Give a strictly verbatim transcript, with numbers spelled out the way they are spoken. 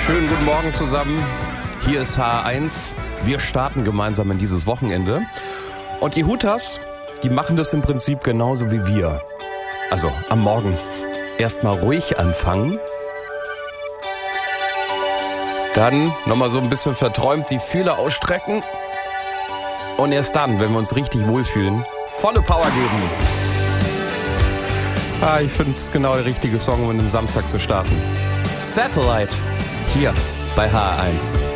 Schönen guten Morgen zusammen. Hier ist H eins. Wir starten gemeinsam in dieses Wochenende. Und die Hutas, die machen das im Prinzip genauso wie wir. Also am Morgen erstmal ruhig anfangen. Dann nochmal so ein bisschen verträumt die Fühler ausstrecken. Und erst dann, wenn wir uns richtig wohlfühlen, volle Power geben. Ah, ich finde es genau der richtige Song, um den Samstag zu starten. Satellite, hier bei H eins.